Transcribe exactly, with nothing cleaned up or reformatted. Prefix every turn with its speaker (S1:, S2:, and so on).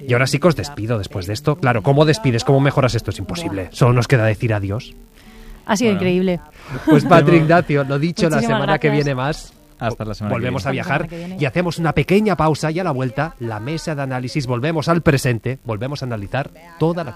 S1: Y ahora sí que os despido después de esto. Claro, ¿cómo despides? ¿Cómo mejoras esto? Es imposible. Solo nos queda decir adiós.
S2: Ha sido bueno. increíble.
S1: Pues Patri Ignacio, lo dicho,
S2: Muchísimas
S1: la semana
S2: gracias.
S1: que viene más.
S3: Hasta la semana
S1: Volvemos
S3: que
S1: a
S3: viene.
S1: viajar y hacemos una pequeña pausa y a la vuelta, la mesa de análisis, volvemos al presente, volvemos a analizar toda la